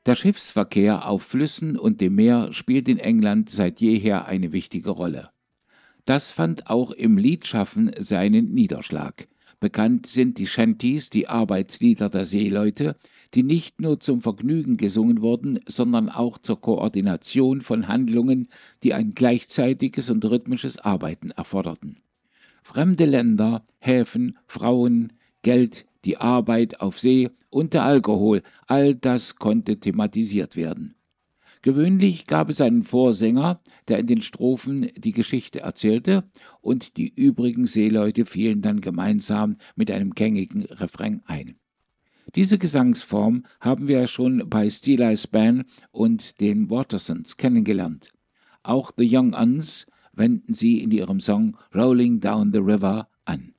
Der Schiffsverkehr auf Flüssen und dem Meer spielt in England seit jeher eine wichtige Rolle. Das fand auch im Liedschaffen seinen Niederschlag. Bekannt sind die Shanties, die Arbeitslieder der Seeleute, die nicht nur zum Vergnügen gesungen wurden, sondern auch zur Koordination von Handlungen, die ein gleichzeitiges und rhythmisches Arbeiten erforderten. Fremde Länder, Häfen, Frauen, Geld, die Arbeit auf See und der Alkohol, all das konnte thematisiert werden. Gewöhnlich gab es einen Vorsänger, der in den Strophen die Geschichte erzählte, und die übrigen Seeleute fielen dann gemeinsam mit einem gängigen Refrain ein. Diese Gesangsform haben wir ja schon bei Steely Span und den Wattersons kennengelernt. Auch The Young Uns wenden sie in ihrem Song Rolling Down the River an.